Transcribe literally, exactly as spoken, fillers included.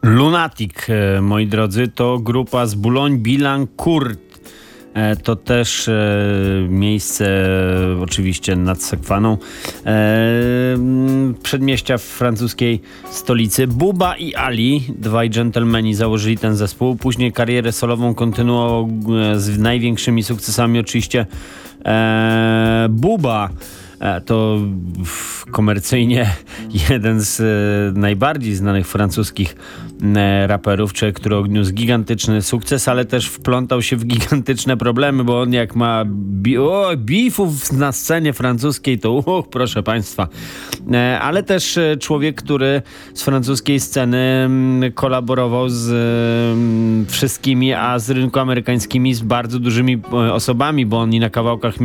Lunatic, e, moi drodzy, to grupa z Boulogne-Billancourt. E, To też e, miejsce e, oczywiście nad Sekwaną, e, m, przedmieścia francuskiej stolicy. Buba i Ali, dwaj dżentelmeni, założyli ten zespół. Później karierę solową kontynuował e, z największymi sukcesami oczywiście e, Buba. E, To w- komercyjnie jeden z e, najbardziej znanych francuskich e, raperów, człowiek, który odniósł gigantyczny sukces, ale też wplątał się w gigantyczne problemy, bo on jak ma bi- o, beefów na scenie francuskiej, to uch, proszę państwa. E, Ale też e, człowiek, który z francuskiej sceny mm, kolaborował z mm, wszystkimi, a z rynku amerykańskimi z bardzo dużymi e, osobami, bo oni na kawałkach